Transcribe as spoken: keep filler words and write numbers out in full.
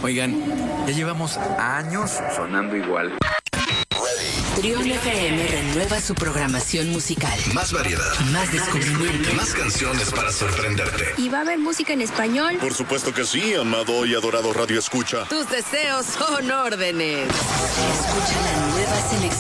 Oigan, ya llevamos años sonando igual. Trión F M renueva su programación musical. Más variedad. Más descubrimiento. Más canciones para sorprenderte. ¿Y va a haber música en español? Por supuesto que sí, amado y adorado Radio Escucha. Tus deseos son órdenes. Escucha la nueva selección